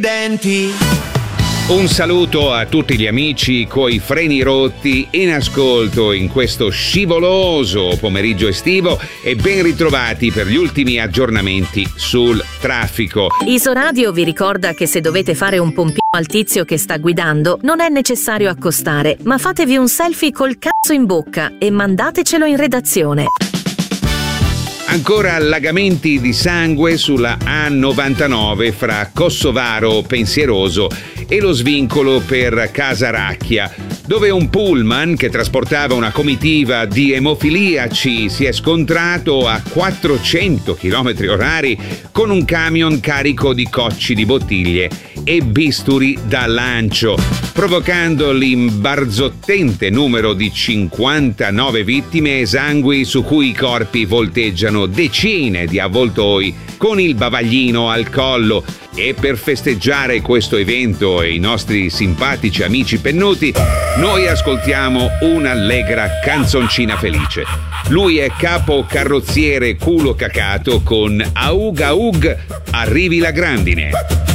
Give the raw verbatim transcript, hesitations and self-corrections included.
Denti. Un saluto a tutti gli amici coi freni rotti in ascolto in questo scivoloso pomeriggio estivo e ben ritrovati per gli ultimi aggiornamenti sul traffico. Isoradio vi ricorda che se dovete fare un pompino al tizio che sta guidando non è necessario accostare, ma fatevi un selfie col cazzo in bocca e mandatecelo in redazione. Ancora allagamenti di sangue sulla A novantanove fra Kossovaro Pensieroso e lo svincolo per Casaracchia, dove un pullman che trasportava una comitiva di emofiliaci si è scontrato a quattrocento chilometri orari con un camion carico di cocci di bottiglie e bisturi da lancio, provocando l'imbarzottente numero di cinquantanove vittime esangui su cui i corpi volteggiano decine di avvoltoi con il bavaglino al collo. E per festeggiare questo evento e i nostri simpatici amici pennuti, noi ascoltiamo un'allegra canzoncina felice. Lui è capo carrozziere culo cacato con Aug Aug, arrivi la grandine.